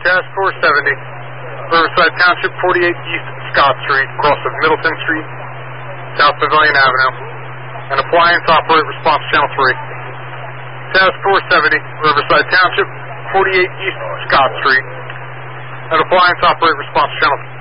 Task Force 70, Riverside Township, 48 East Scott Street, cross of Middleton Street, South Pavilion Avenue. An appliance operate response channel 3. Task Force 70, Riverside Township, 48 East Scott Street. An appliance operate response channel 3.